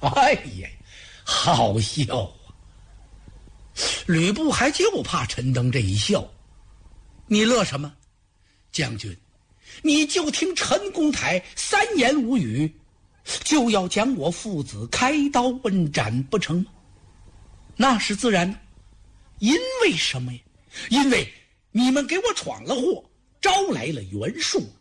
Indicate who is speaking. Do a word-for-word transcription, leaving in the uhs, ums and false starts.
Speaker 1: 哎呀，好笑啊！吕布还就怕陈登这一笑，你乐什么？将军，你就听陈公台三言五语，就要将我父子开刀问斩不成吗？那是自然的，因为什么呀？因为你们给我闯了祸，招来了袁术。